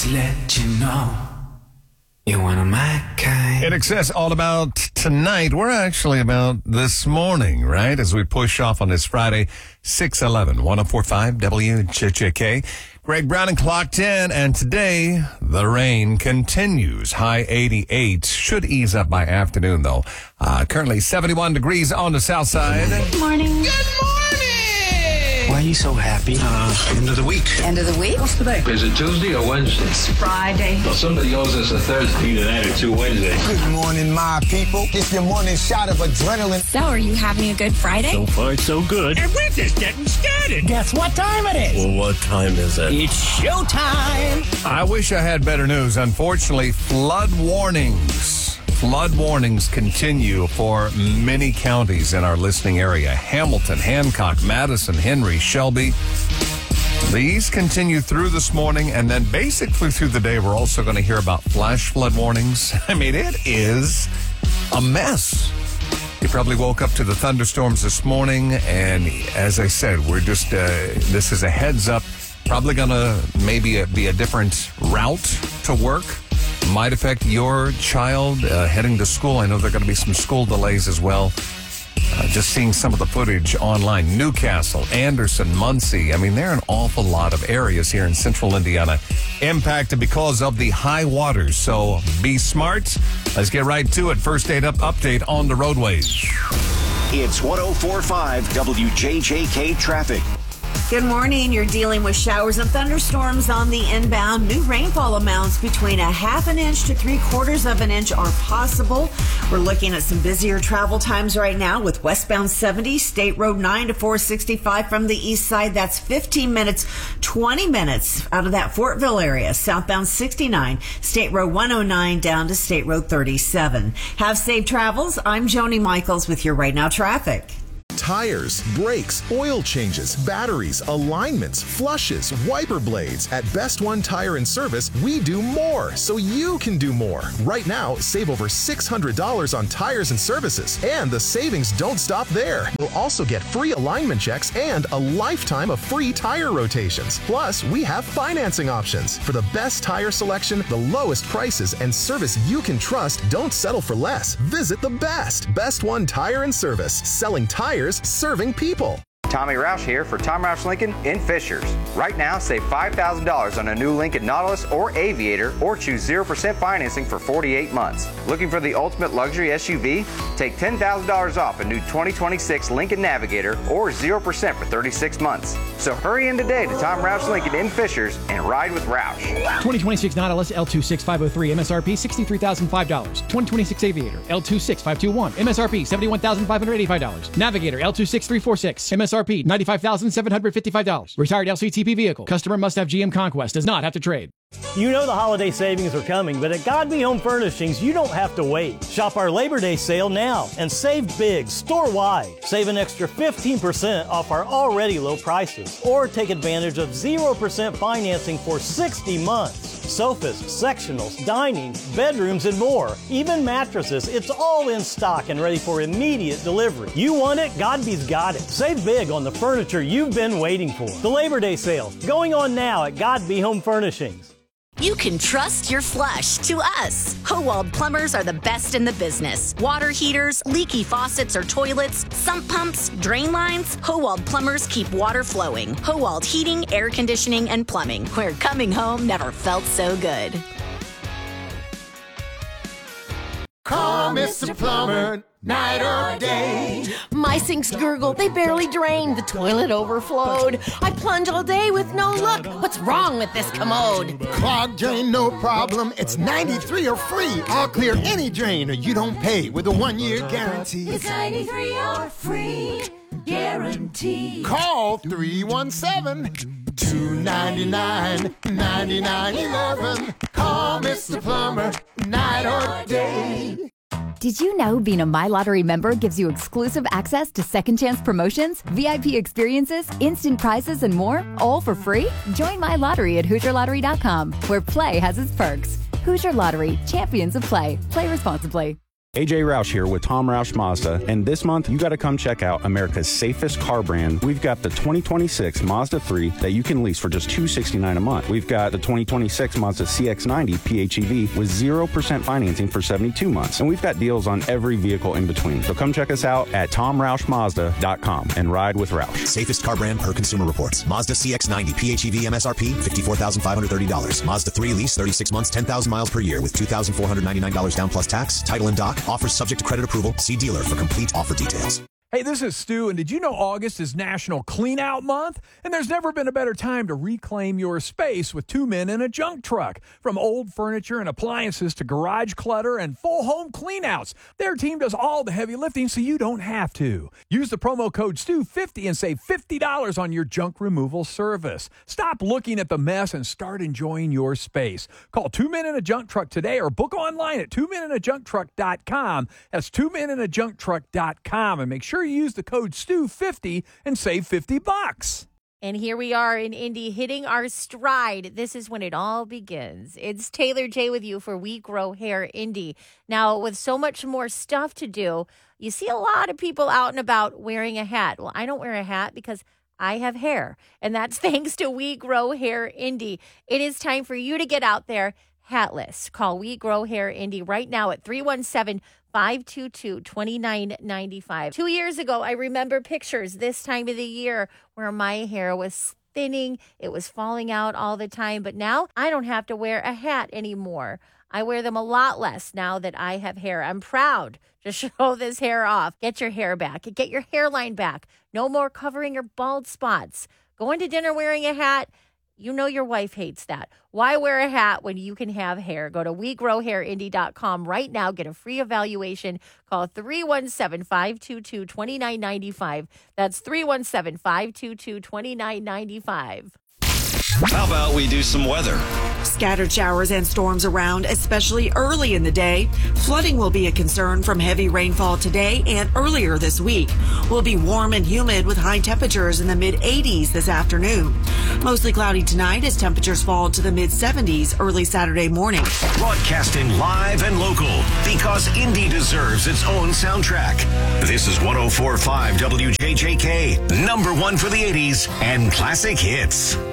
Let you know you're one of my kind. In excess, all about tonight. We're actually about this morning, right? As we push off on this Friday, 6/11, 104.5 WJJK. Greg Browning clocked in, and today the rain continues. High 88. Should ease up by afternoon, though. Currently 71 degrees on the south side. Good morning. Good morning! Why are you so happy? End of the week. End of the week? What's today? Is it Tuesday or Wednesday? It's Friday. Well, somebody owes us a Thursday. Either that or 2 Wednesdays. Good morning, my people. It's your morning shot of adrenaline. So, are you having a good Friday? So far, so good. And we're just getting started. Guess what time it is? Well, what time is it? It's showtime. I wish I had better news. Unfortunately, flood warnings. Flood warnings continue for many counties in our listening area. Hamilton, Hancock, Madison, Henry, Shelby. These continue through this morning, and then basically through the day, we're also going to hear about flash flood warnings. I mean, it is a mess. You probably woke up to the thunderstorms this morning, and as I said, we're just, this is a heads up. Probably going to maybe be a different route to work. Might affect your child heading to school. I know there are going to be some school delays as well. Just seeing some of the footage online. Newcastle, Anderson, Muncie. I mean, there are an awful lot of areas here in central Indiana impacted because of the high waters. So be smart. Let's get right to it. First aid update on the roadways. It's 104.5 WJJK traffic. Good morning. You're dealing with showers and thunderstorms on the inbound. New rainfall amounts between a half an inch to 3/4 of an inch are possible. We're looking at some busier travel times right now with westbound 70, State Road 9 to 465 from the east side. That's 15 minutes, 20 minutes out of that Fortville area. Southbound 69, State Road 109 down to State Road 37. Have safe travels. I'm Joni Michaels with your Right Now traffic. Tires, brakes, oil changes, batteries, alignments, flushes, wiper blades. At Best One Tire and Service, we do more so you can do more. Right now, save over $600 on tires and services. And the savings don't stop there. You'll also get free alignment checks and a lifetime of free tire rotations. Plus, we have financing options. For the best tire selection, the lowest prices, and service you can trust, don't settle for less. Visit the Best One Tire and Service. Selling tires, serving people. Tommy Roush here for Tom Roush Lincoln in Fishers. Right now, save $5,000 on a new Lincoln Nautilus or Aviator, or choose 0% financing for 48 months. Looking for the ultimate luxury SUV? Take $10,000 off a new 2026 Lincoln Navigator or 0% for 36 months. So hurry in today to Tom Roush Lincoln in Fishers and ride with Roush. 2026 Nautilus L26503 MSRP $63,005. 2026 Aviator L26521 MSRP $71,585. Navigator L26346 MSRP $95,755. Retired LCTP vehicle. Customer must have GM Conquest. Does not have to trade. You know the holiday savings are coming, but at Godby Home Furnishings, you don't have to wait. Shop our Labor Day sale now and save big store-wide. Save an extra 15% off our already low prices, or take advantage of 0% financing for 60 months. Sofas, sectionals, dining, bedrooms, and more. Even mattresses, it's all in stock and ready for immediate delivery. You want it? Godby's got it. Save big on the furniture you've been waiting for. The Labor Day sale, going on now at Godby Home Furnishings. You can trust your flush to us. Howald Plumbers are the best in the business. Water heaters, leaky faucets or toilets, sump pumps, drain lines. Howald Plumbers keep water flowing. Howald Heating, Air Conditioning, and Plumbing, where coming home never felt so good. Call Mr. Plumber, night or day. My sinks gurgle, they barely drain. The toilet overflowed. I plunge all day with no luck. What's wrong with this commode? Clogged drain, no problem. It's 93 or free. I'll clear any drain or you don't pay with a 1-year guarantee. It's 93 or free guarantee. Call 317-299-9911. Call Mr. Plumber, night or day. Did you know being a My Lottery member gives you exclusive access to second chance promotions, VIP experiences, instant prizes, and more, all for free? Join My Lottery at HoosierLottery.com, where play has its perks. Hoosier Lottery, champions of play. Play responsibly. AJ Roush here with Tom Roush Mazda, and this month you got to come check out America's safest car brand. We've got the 2026 Mazda 3 that you can lease for just $269 a month. We've got the 2026 Mazda CX-90 PHEV with 0% financing for 72 months, and we've got deals on every vehicle in between. So come check us out at TomRoushMazda.com and ride with Roush. Safest car brand per Consumer Reports. Mazda CX-90 PHEV MSRP $54,530. Mazda 3 lease 36 months, 10,000 miles per year with $2,499 down plus tax. Title and doc. Offers subject to credit approval. See dealer for complete offer details. Hey, this is Stu, and did you know August is National Clean Out Month? And there's never been a better time to reclaim your space with Two Men in a Junk Truck. From old furniture and appliances to garage clutter and full home cleanouts, their team does all the heavy lifting so you don't have to. Use the promo code STU50 and save $50 on your junk removal service. Stop looking at the mess and start enjoying your space. Call Two Men in a Junk Truck today or book online at twomeninajuncktruck.com. That's twomeninajuncktruck.com, and make sure you use the code STU50 and save $50. And here we are in Indy hitting our stride. This is when it all begins. It's Taylor J with you for We Grow Hair Indy. Now, with so much more stuff to do, you see a lot of people out and about wearing a hat. Well, I don't wear a hat because I have hair, and that's thanks to We Grow Hair Indy. It is time for you to get out there hatless. Call We Grow Hair Indy right now at 317-522-2995. 2 years ago, I remember pictures this time of the year where my hair was thinning. It was falling out all the time. But now I don't have to wear a hat anymore. I wear them a lot less now that I have hair. I'm proud to show this hair off. Get your hair back. Get your hairline back. No more covering your bald spots. Going to dinner wearing a hat, you know your wife hates that. Why wear a hat when you can have hair? Go to WeGrowHairIndy.com right now. Get a free evaluation. Call 317-522-2995. That's 317-522-2995. How about we do some weather? Scattered showers and storms around, especially early in the day. Flooding will be a concern from heavy rainfall today and earlier this week. Will be warm and humid with high temperatures in the mid-80s this afternoon. Mostly cloudy tonight as temperatures fall to the mid-70s early Saturday morning. Broadcasting live and local because Indy deserves its own soundtrack. This is 104.5 WJJK, number one for the 80s and classic hits.